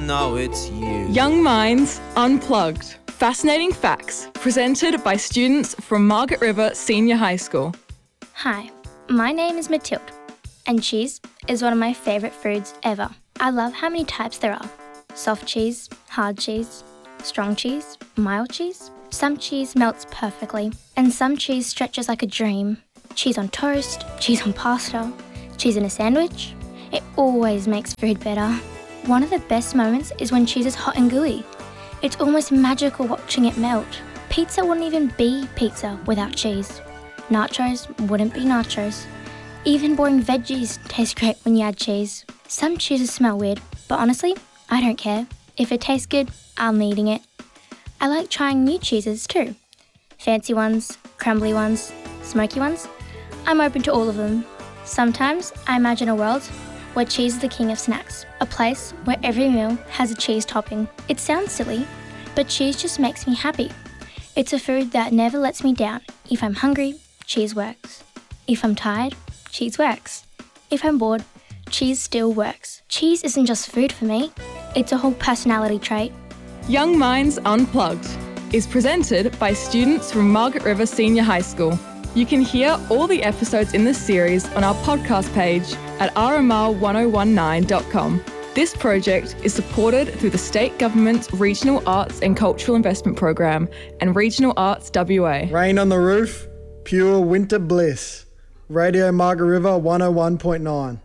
know it's you. Young Minds Unplugged. Fascinating facts presented by students from Margaret River Senior High School. Hi, my name is Matilde, and cheese is one of my favourite foods ever. I love how many types there are. Soft cheese, hard cheese, strong cheese, mild cheese. Some cheese melts perfectly, and some cheese stretches like a dream. Cheese on toast, cheese on pasta, cheese in a sandwich. It always makes food better. One of the best moments is when cheese is hot and gooey. It's almost magical watching it melt. Pizza wouldn't even be pizza without cheese. Nachos wouldn't be nachos. Even boring veggies taste great when you add cheese. Some cheeses smell weird, but honestly, I don't care. If it tastes good, I'm eating it. I like trying new cheeses too. Fancy ones, crumbly ones, smoky ones. I'm open to all of them. Sometimes I imagine a world where cheese is the king of snacks, a place where every meal has a cheese topping. It sounds silly, but cheese just makes me happy. It's a food that never lets me down. If I'm hungry, cheese works. If I'm tired, cheese works. If I'm bored, cheese still works. Cheese isn't just food for me, it's a whole personality trait. Young Minds Unplugged is presented by students from Margaret River Senior High School. You can hear all the episodes in this series on our podcast page at rmr1019.com. This project is supported through the State Government's Regional Arts and Cultural Investment Program and Regional Arts WA. Rain on the roof, pure winter bliss. Radio Margaret River 101.9.